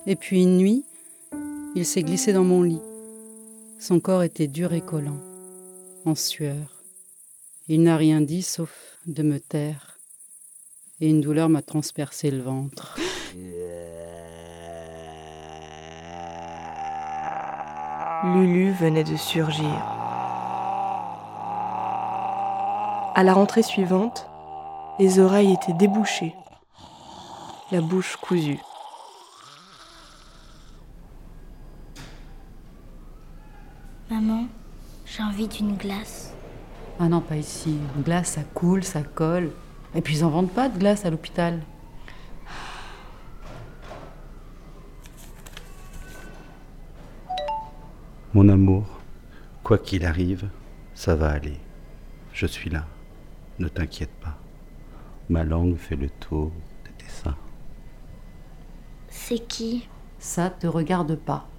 Et puis une nuit, il s'est glissé dans mon lit. Son corps était dur et collant, en sueur. Il n'a rien dit sauf de me taire. Et une douleur m'a transpercé le ventre. Lulu venait de surgir. À la rentrée suivante, les oreilles étaient débouchées, la bouche cousue. Maman, j'ai envie d'une glace. Ah non, pas ici. Une glace, ça coule, ça colle. Et puis ils en vendent pas de glace à l'hôpital. Mon amour, quoi qu'il arrive, ça va aller. Je suis là, ne t'inquiète pas. Ma langue fait le tour de tes seins. C'est qui ? Ça te regarde pas.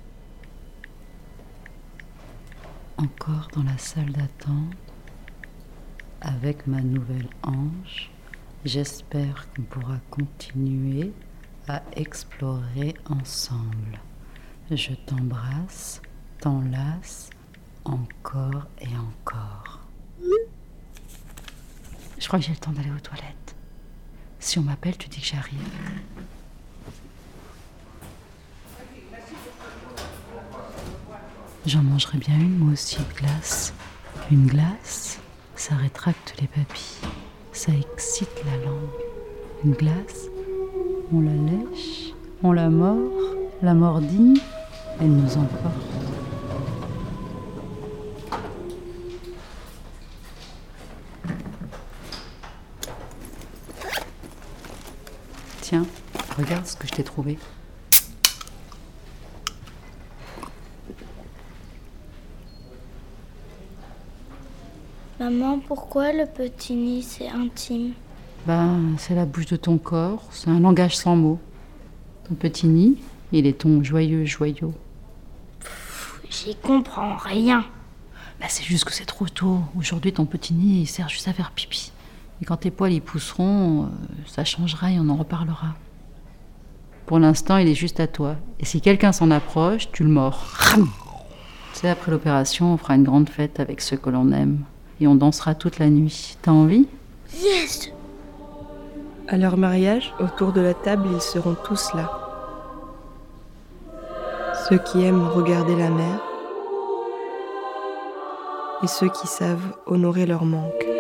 Encore dans la salle d'attente, avec ma nouvelle ange, j'espère qu'on pourra continuer à explorer ensemble. Je t'embrasse, t'enlace, encore et encore. Je crois que j'ai le temps d'aller aux toilettes. Si on m'appelle, tu dis que j'arrive. J'en mangerais bien une, moi aussi, de glace. Une glace, ça rétracte les papilles. Ça excite la langue. Une glace, on la lèche, on la mord, la mordille, elle nous emporte. Tiens, regarde ce que je t'ai trouvé. Maman, pourquoi le petit nid, c'est intime ? C'est la bouche de ton corps, c'est un langage sans mots. Ton petit nid, il est ton joyeux joyau. J'y comprends rien. C'est juste que c'est trop tôt. Aujourd'hui, ton petit nid, il sert juste à faire pipi. Et quand tes poils y pousseront, ça changera et on en reparlera. Pour l'instant, il est juste à toi. Et si quelqu'un s'en approche, tu le mords. Tu sais, après l'opération, on fera une grande fête avec ceux que l'on aime. Et on dansera toute la nuit. T'as envie ? Yes ! À leur mariage, autour de la table, ils seront tous là. Ceux qui aiment regarder la mer et ceux qui savent honorer leur manque.